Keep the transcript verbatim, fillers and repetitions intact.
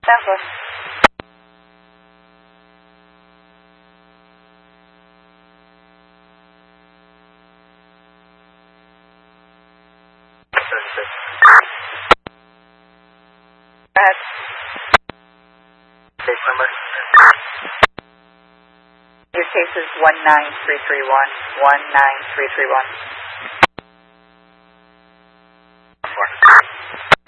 Southwest. Ahead. Case number? Your case is one nine three three one, one nine three three one.